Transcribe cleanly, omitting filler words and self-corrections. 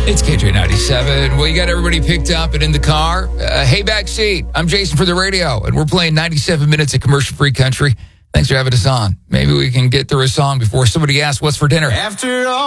It's KJ97. Well, you got everybody picked up and in the car. Hey, backseat. I'm Jason for the radio, and we're playing 97 minutes of commercial-free country. Thanks for having us on. Maybe we can get through a song before somebody asks what's for dinner. After all.